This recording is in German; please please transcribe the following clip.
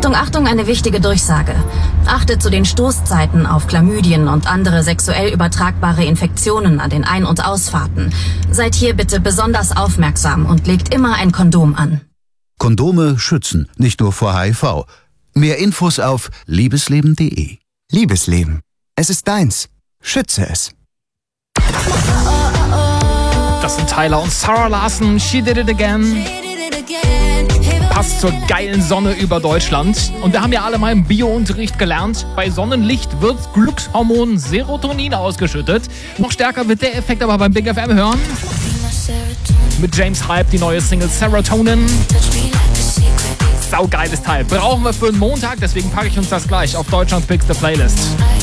Achtung, Achtung, eine wichtige Durchsage. Achtet zu den Stoßzeiten auf Chlamydien und andere sexuell übertragbare Infektionen an den Ein- und Ausfahrten. Seid hier bitte besonders aufmerksam und legt immer ein Kondom an. Kondome schützen, nicht nur vor HIV. Mehr Infos auf liebesleben.de. Liebesleben. Es ist deins. Schütze es. Das sind Tyler und Sarah Larson. She did it again. Passt zur geilen Sonne über Deutschland. Und wir haben ja alle mal im Biounterricht gelernt, bei Sonnenlicht wird Glückshormon Serotonin ausgeschüttet. Noch stärker wird der Effekt aber beim Big FM hören. Mit James Hype die neue Single Serotonin. Saugeiles Teil. Brauchen wir für einen Montag, deswegen packe ich uns das gleich auf Deutschlands bigste Playlist.